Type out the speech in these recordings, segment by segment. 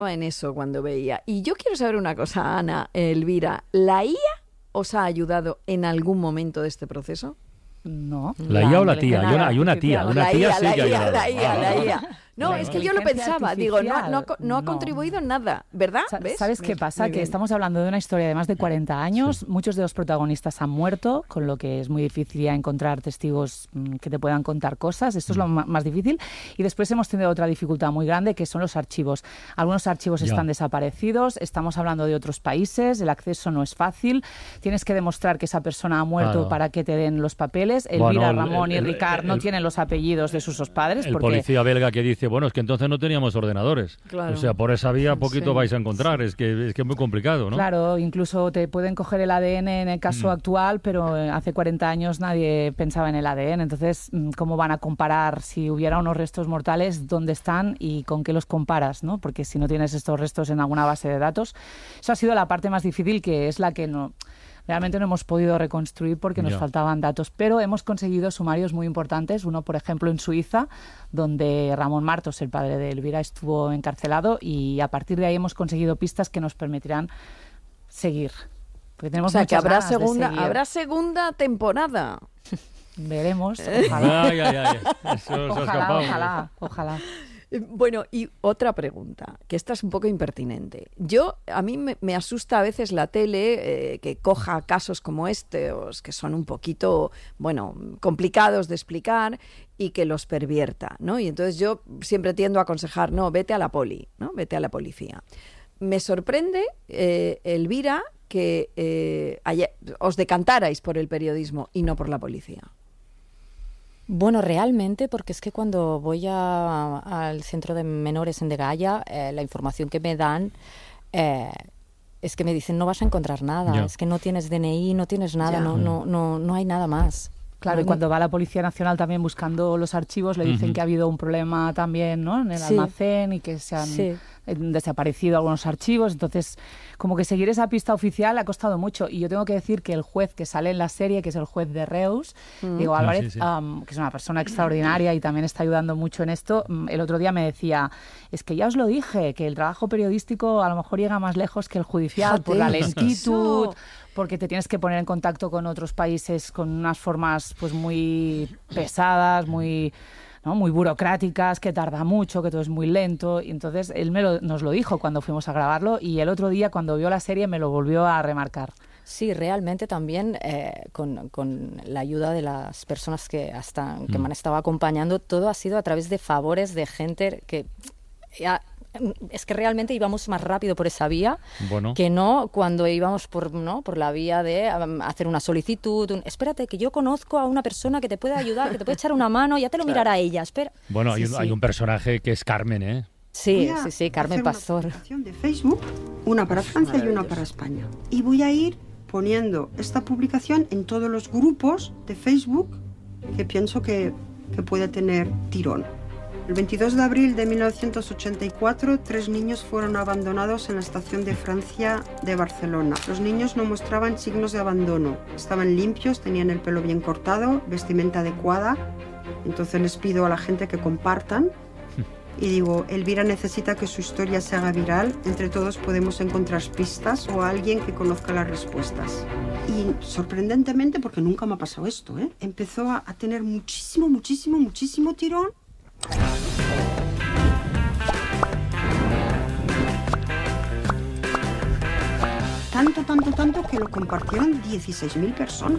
en eso cuando veía. Y yo quiero saber una cosa, Ana, Elvira, ¿la IA os ha ayudado en algún momento de este proceso? No. ¿La IA o la tía? Hay una tía. Una tía sí que ha ayudado. La IA. No, es que yo lo pensaba, digo, no ha contribuido en nada, ¿verdad? ¿Ves? ¿Sabes qué pasa? Que estamos hablando de una historia de más de 40 años, sí. Muchos de los protagonistas han muerto, con lo que es muy difícil ya encontrar testigos que te puedan contar cosas, esto es lo más difícil, y después hemos tenido otra dificultad muy grande, que son los archivos. Algunos archivos están desaparecidos, estamos hablando de otros países, el acceso no es fácil, tienes que demostrar que esa persona ha muerto para que te den los papeles. Elvira, Ramón y Ricard no tienen los apellidos de sus padres. El policía belga que dice, bueno, es que entonces no teníamos ordenadores. Claro. O sea, por esa vía poquito vais a encontrar. Es que es muy complicado, ¿no? Claro, incluso te pueden coger el ADN en el caso actual, pero hace 40 años nadie pensaba en el ADN. Entonces, ¿cómo van a comparar si hubiera unos restos mortales, dónde están y con qué los comparas, ¿no? Porque si no tienes estos restos en alguna base de datos, eso ha sido la parte más difícil, que es la que realmente no hemos podido reconstruir porque nos faltaban datos, pero hemos conseguido sumarios muy importantes. Uno, por ejemplo, en Suiza, donde Ramón Martos, el padre de Elvira, estuvo encarcelado, y a partir de ahí hemos conseguido pistas que nos permitirán seguir. Porque tenemos que habrá segunda temporada. Veremos, ojalá. Ojalá. Bueno, y otra pregunta, que esta es un poco impertinente. A mí me asusta a veces la tele que coja casos como estos, que son un poquito, complicados de explicar, y que los pervierta, ¿no? Y entonces yo siempre tiendo a aconsejar, vete a la poli, ¿no? Vete a la policía. Me sorprende, Elvira, que os decantarais por el periodismo y no por la policía. Bueno, realmente, porque es que cuando voy al centro de menores en Degaya, la información que me dan es que me dicen no vas a encontrar nada, es que no tienes DNI, no tienes nada, no hay nada más. Claro, y cuando va la Policía Nacional también buscando los archivos, le dicen que ha habido un problema también, ¿no?, en el almacén, y que se han desaparecido algunos archivos. Entonces, como que seguir esa pista oficial ha costado mucho. Y yo tengo que decir que el juez que sale en la serie, que es el juez de Reus, Diego Álvarez, que es una persona extraordinaria y también está ayudando mucho en esto, el otro día me decía, es que ya os lo dije, que el trabajo periodístico a lo mejor llega más lejos que el judicial, por la lentitud, porque te tienes que poner en contacto con otros países con unas formas pues muy pesadas, muy burocráticas, que tarda mucho, que todo es muy lento. Y entonces él nos lo dijo cuando fuimos a grabarlo, y el otro día cuando vio la serie me lo volvió a remarcar. Sí, realmente también con la ayuda de las personas que me han estado acompañando, todo ha sido a través de favores de gente que... Es que realmente íbamos más rápido por esa vía que no cuando íbamos por la vía de hacer una solicitud. Espérate, que yo conozco a una persona que te puede ayudar, que te puede echar una mano, ya te lo mirará ella. Espera. Bueno, hay un personaje que es Carmen, ¿eh? Sí, Carmen Pastor. Una publicación de Facebook, una para Francia y una para España. Y voy a ir poniendo esta publicación en todos los grupos de Facebook que pienso que puede tener tirón. El 22 de abril de 1984, 3 niños fueron abandonados en la estación de Francia de Barcelona. Los niños no mostraban signos de abandono, estaban limpios, tenían el pelo bien cortado, vestimenta adecuada. Entonces les pido a la gente que compartan y digo, Elvira necesita que su historia se haga viral, entre todos podemos encontrar pistas o a alguien que conozca las respuestas. Y sorprendentemente, porque nunca me ha pasado esto, empezó a tener muchísimo tirón. Tanto que lo compartieron 16.000 personas.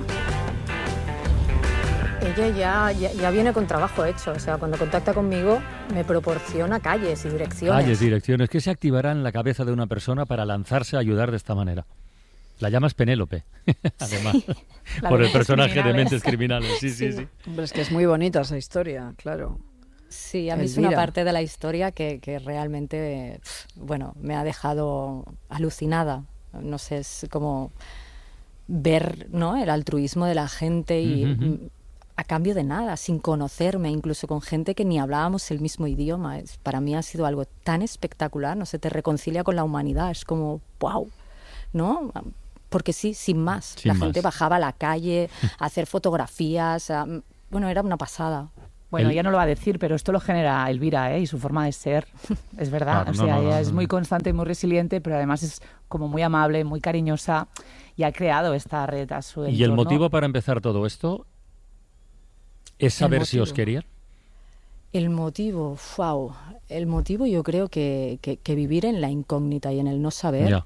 Ella ya viene con trabajo hecho, o sea, cuando contacta conmigo me proporciona calles y direcciones. Direcciones. ¿Qué se activará en la cabeza de una persona para lanzarse a ayudar de esta manera? La llamas Penélope, además, por el personaje de Mentes Criminales. Sí. Hombre, es que es muy bonita esa historia, claro. Sí, a mí es una parte de la historia que realmente, me ha dejado alucinada. No sé, es como ver, ¿no?, el altruismo de la gente y a cambio de nada, sin conocerme, incluso con gente que ni hablábamos el mismo idioma. Para mí ha sido algo tan espectacular, no sé, te reconcilia con la humanidad, es como, wow, ¿no? Porque sí, sin más. La gente bajaba a la calle a hacer fotografías, era una pasada. Bueno, ella no lo va a decir, pero esto lo genera Elvira, y su forma de ser, es verdad. Claro, ella es muy constante y muy resiliente, pero además es como muy amable, muy cariñosa y ha creado esta red a su entorno. ¿Y el motivo para empezar todo esto es saber si os querían? El motivo, wow. El motivo yo creo que vivir en la incógnita y en el no saber. Ya.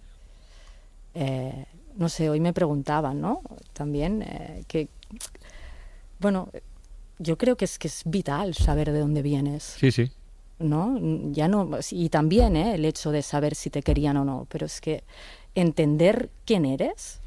No sé, hoy me preguntaban, ¿no? También que, bueno, yo creo que es vital saber de dónde vienes. Sí, sí. ¿No? Ya no, y también el hecho de saber si te querían o no, pero es que entender quién eres,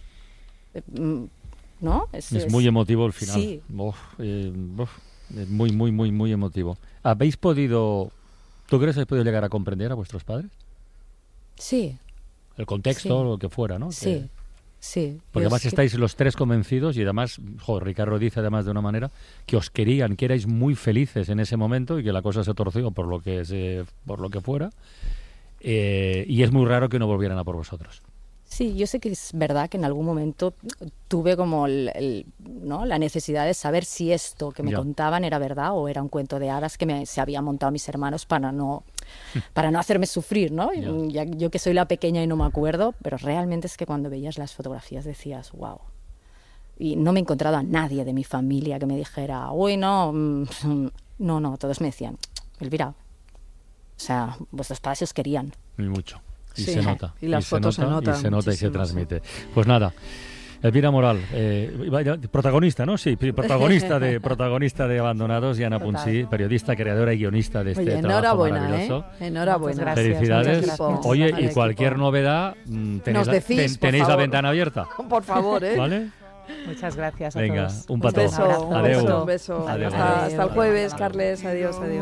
¿no? Es muy emotivo el final. Sí. Es muy, muy, muy, muy emotivo. ¿Tú crees que habéis podido llegar a comprender a vuestros padres? Sí. El contexto, lo que fuera, ¿no? Sí. Sí. Porque además estáis los tres convencidos y además, Ricardo dice además de una manera que os querían, que erais muy felices en ese momento y que la cosa se torció por lo que fuera, y es muy raro que no volvieran a por vosotros. Sí, yo sé que es verdad que en algún momento tuve como ¿no? la necesidad de saber si esto que me contaban era verdad o era un cuento de hadas que se habían montado mis hermanos para no hacerme sufrir, ¿no? Yo que soy la pequeña y no me acuerdo, pero realmente es que cuando veías las fotografías decías, wow. Y no me he encontrado a nadie de mi familia que me dijera, uy, no, todos me decían, Elvira, o sea, vuestros padres os querían. Y mucho. Y se nota. Y las fotos se notan. Y se nota y se transmite. Pues nada, Elvira Moral, protagonista, ¿no? Sí, protagonista de Abandonados, y Ana Punsí, periodista, creadora y guionista de este trabajo maravilloso. Enhorabuena. Gracias, felicidades. Oye, y cualquier novedad, tenéis la ventana abierta. Por favor, ¿Vale? Muchas gracias a Venga, todos. un petó. Un beso. Adeu. Un beso. Adeu. Hasta el jueves, Carles. Adiós.